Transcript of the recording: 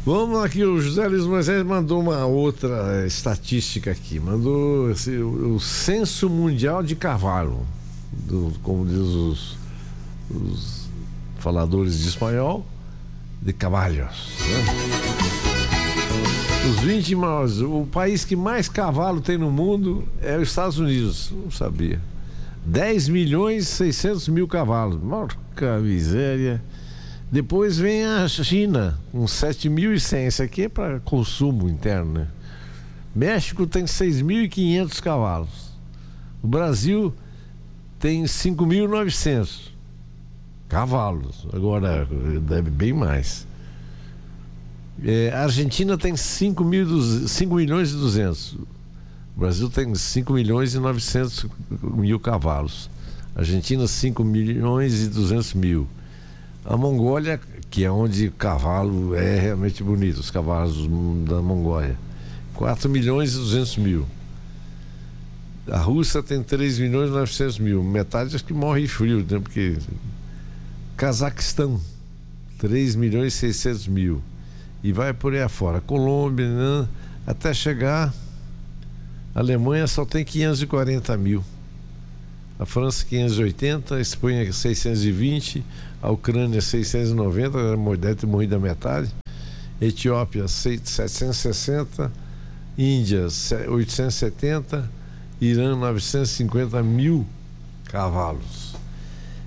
Vamos aqui, o José Luiz Moisés mandou uma outra estatística aqui. Mandou o censo mundial de cavalo, como diz os faladores de espanhol, de caballos, né? Os 20 maiores, o país que mais cavalo tem no mundo é os Estados Unidos. Não sabia. 10 milhões e 600 mil cavalos. Porca miséria. Depois vem a China com 7.100. Esse aqui é para consumo interno, né? México tem 6.500 cavalos. O Brasil tem 5.900 cavalos. Agora deve bem mais. A Argentina tem 5 milhões e 200. O Brasil tem 5 milhões e 900 mil cavalos. A Argentina 5 milhões e 200 mil. A Mongólia, que é onde o cavalo é realmente bonito, os cavalos da Mongólia, 4 milhões e 200 mil. A Rússia tem 3 milhões e 900 mil. Metade acho que morre de frio, né? Porque Cazaquistão 3 milhões e 600 mil. E vai por aí afora. Colômbia, né? Até chegar. A Alemanha só tem 540 mil. A França 580, a Espanha 620, a Ucrânia 690, deve ter morrido a metade. Etiópia 760, Índia 870, Irã 950 mil cavalos.